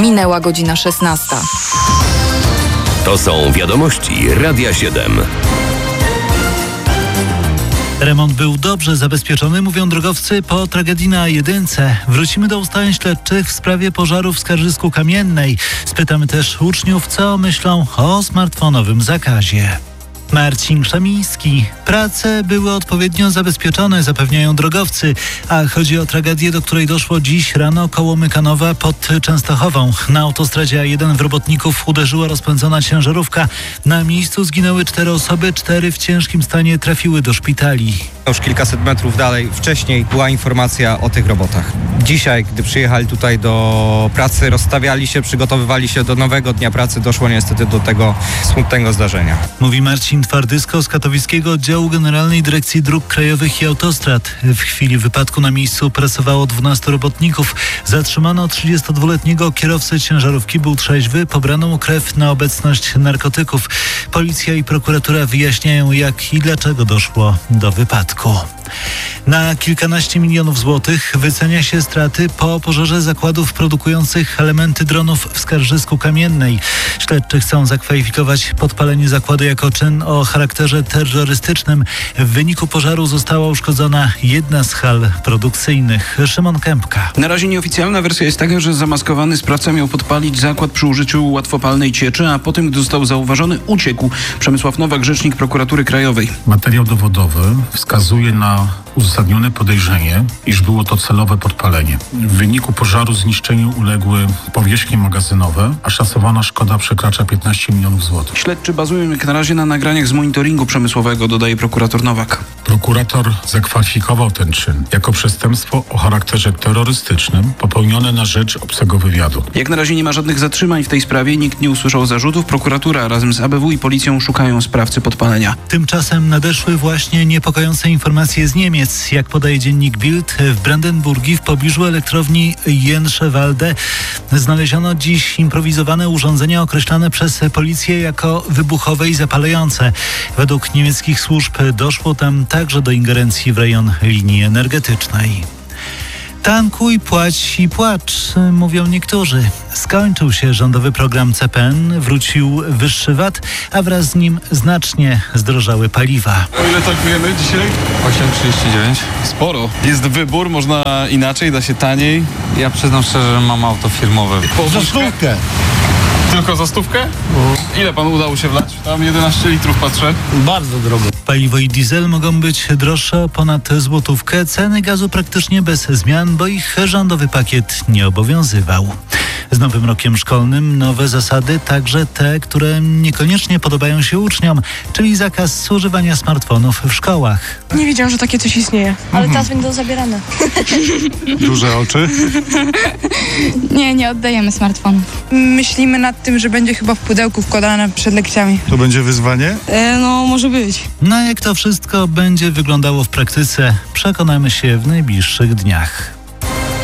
Minęła godzina 16. To są wiadomości Radia 7. Remont był dobrze zabezpieczony, mówią drogowcy po tragedii na jedynce. Wrócimy do ustaleń śledczych w sprawie pożaru w Skarżysku Kamiennej. Spytamy też uczniów, co myślą o smartfonowym zakazie. Marcin Krzemiński. Prace były odpowiednio zabezpieczone, zapewniają drogowcy, a chodzi o tragedię, do której doszło dziś rano koło Mykanowa pod Częstochową. Na autostradzie A1 w robotników uderzyła rozpędzona ciężarówka. Na miejscu zginęły 4 osoby, 4 w ciężkim stanie trafiły do szpitali. Już kilkaset metrów dalej wcześniej była informacja o tych robotach. Dzisiaj, gdy przyjechali tutaj do pracy, rozstawiali się, przygotowywali się do nowego dnia pracy, doszło niestety do tego smutnego zdarzenia. Mówi Marcin Twardysko z katowickiego oddziału Generalnej Dyrekcji Dróg Krajowych i Autostrad. W chwili wypadku na miejscu pracowało 12 robotników. Zatrzymano 32-letniego kierowcę ciężarówki, był trzeźwy, pobrano mu krew na obecność narkotyków. Policja i prokuratura wyjaśniają, jak i dlaczego doszło do wypadku. Na kilkanaście milionów złotych wycenia się straty po pożarze zakładów produkujących elementy dronów w Skarżysku Kamiennej. Śledczy chcą zakwalifikować podpalenie zakładu jako czyn o charakterze terrorystycznym. W wyniku pożaru została uszkodzona jedna z hal produkcyjnych. Szymon Kępka. Na razie nieoficjalna wersja jest taka, że zamaskowany sprawca miał podpalić zakład przy użyciu łatwopalnej cieczy, a potem, gdy został zauważony, uciekł. Przemysław Nowak, rzecznik prokuratury krajowej. Materiał dowodowy wskazuje na uzasadnione podejrzenie, iż było to celowe podpalenie. W wyniku pożaru zniszczeniu uległy powierzchnie magazynowe, a szacowana szkoda przekracza 15 milionów złotych. Śledczy bazują jak na razie na nagraniach z monitoringu przemysłowego, dodaje prokurator Nowak. Prokurator zakwalifikował ten czyn jako przestępstwo o charakterze terrorystycznym popełnione na rzecz obcego wywiadu. Jak na razie nie ma żadnych zatrzymań w tej sprawie, nikt nie usłyszał zarzutów. Prokuratura razem z ABW i policją szukają sprawcy podpalenia. Tymczasem nadeszły właśnie niepokojące informacje z Niemiec. Jak podaje dziennik Bild, w Brandenburgii w pobliżu elektrowni Jenschewalde znaleziono dziś improwizowane urządzenia określane przez policję jako wybuchowe i zapalające. Według niemieckich służb doszło tam także do ingerencji w rejon linii energetycznej. Tankuj, płać i płacz, mówią niektórzy. Skończył się rządowy program CPN, wrócił wyższy VAT, a wraz z nim znacznie zdrożały paliwa. O ile tankujemy dzisiaj? 8,39. Sporo. Jest wybór, można inaczej, da się taniej. Ja przyznam szczerze, że mam auto firmowe. Za stówkę. Tylko za stówkę? Ile panu udało się wlać? Tam 11 litrów patrzę. Bardzo drogo. Paliwo i diesel mogą być droższe o ponad złotówkę. Ceny gazu praktycznie bez zmian, bo ich rządowy pakiet nie obowiązywał. Z nowym rokiem szkolnym nowe zasady, także te, które niekoniecznie podobają się uczniom, czyli zakaz używania smartfonów w szkołach. Nie wiedziałam, że takie coś istnieje, ale teraz będą zabierane. Duże oczy? Nie oddajemy smartfonów. Myślimy nad tym, że będzie chyba w pudełku wkładane przed lekcjami. To będzie wyzwanie? No, może być. No jak to wszystko będzie wyglądało w praktyce, przekonamy się w najbliższych dniach.